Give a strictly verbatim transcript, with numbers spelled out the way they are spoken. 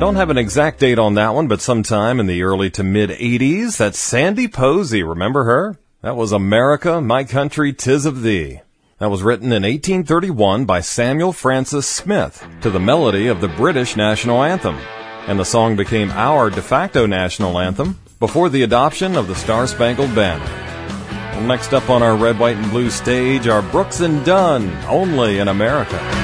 don't have an exact date on that one, but sometime in the early to mid-eighties, that's Sandy Posey. Remember her? That was America, My Country, 'Tis of Thee. That was written in eighteen thirty-one by Samuel Francis Smith to the melody of the British national anthem. And the song became our de facto national anthem before the adoption of the Star-Spangled Banner. Well, next up on our red, white, and blue stage are Brooks and Dunn, Only in America.